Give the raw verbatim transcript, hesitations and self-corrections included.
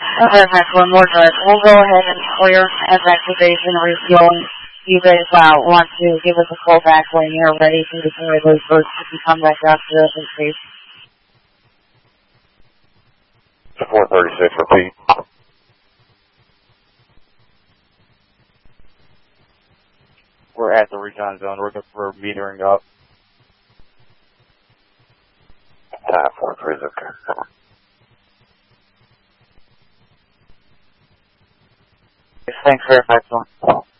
Okay, that's one more time. We'll go ahead and clear as activation refueling. You guys uh, want to give us a call back when you're ready to deploy those boats to come back up to us in space. four thirty-six, repeat. We're at the recon zone. We're looking for metering up. Time four three, okay. Thanks very much.